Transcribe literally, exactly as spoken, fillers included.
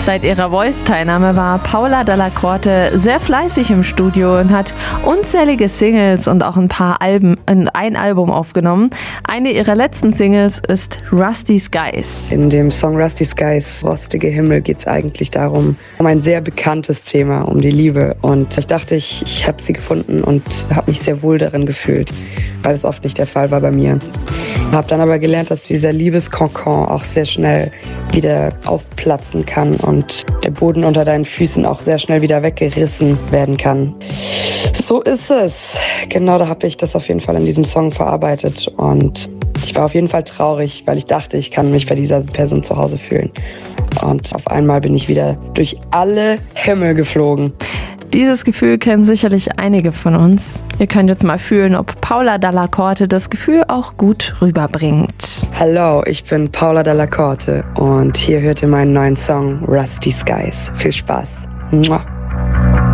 Seit ihrer Voice-Teilnahme war Paula Dalla Corte sehr fleißig im Studio und hat unzählige Singles und auch ein paar Alben, ein Album aufgenommen. Eine ihrer letzten Singles ist Rusty Skies. In dem Song Rusty Skies, Rostige Himmel, geht es eigentlich darum, um ein sehr bekanntes Thema, um die Liebe. Und ich dachte, ich, ich habe sie gefunden und habe mich sehr wohl darin gefühlt, weil es oft nicht der Fall war bei mir. Ich habe dann aber gelernt, dass dieser Liebeskonkon auch sehr schnell wieder aufplatzen kann und der Boden unter deinen Füßen auch sehr schnell wieder weggerissen werden kann. So ist es. Genau, da habe ich das auf jeden Fall in diesem Song verarbeitet und ich war auf jeden Fall traurig, weil ich dachte, ich kann mich bei dieser Person zu Hause fühlen. Und auf einmal bin ich wieder durch alle Himmel geflogen. Dieses Gefühl kennen sicherlich einige von uns. Ihr könnt jetzt mal fühlen, ob Paula Dalla Corte das Gefühl auch gut rüberbringt. Hallo, ich bin Paula Dalla Corte und hier hört ihr meinen neuen Song Rusty Skies. Viel Spaß. Mua.